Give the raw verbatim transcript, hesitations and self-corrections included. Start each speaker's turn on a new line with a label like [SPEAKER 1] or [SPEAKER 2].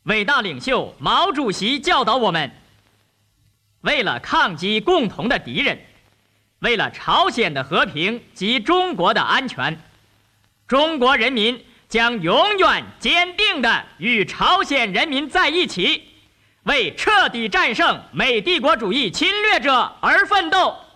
[SPEAKER 1] 伟大领袖毛主席教导我们，为了抗击共同的敌人，为了朝鲜的和平及中国的安全，中国人民将永远坚定地与朝鲜人民在一起，为彻底战胜美帝国主义侵略者而奋斗。